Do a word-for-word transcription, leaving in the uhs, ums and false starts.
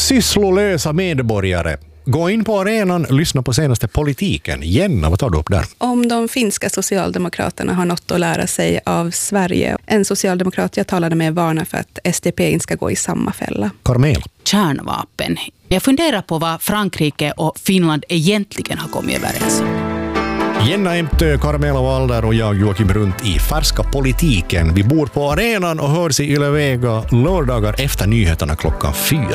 Sysslolösa medborgare. Gå in på arenan, lyssna på senaste politiken. Jenna, vad tar du upp där? Om de finska socialdemokraterna har något att lära sig av Sverige. En socialdemokrat jag talade med varnar för att S D P inte ska gå i samma fälla. Carmela. Kärnvapen. Jag funderar på vad Frankrike och Finland egentligen har kommit överens om. Jenna Emtö, Carmela Walder och jag Joakim Runt i Färska politiken. Vi bor på arenan och hörs i Yle Vega lördagar efter nyheterna klockan fyra.